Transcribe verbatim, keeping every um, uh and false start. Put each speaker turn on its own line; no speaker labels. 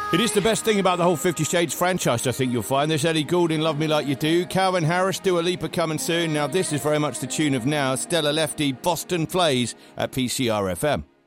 It is the best thing about the whole Fifty Shades franchise, I think you'll find. There's Ellie Goulding, Love Me Like You Do. Calvin Harris, Dua Lipa coming soon. Now, this is very much the tune of now. Stella Lefty, Boston Plays at P C R F M.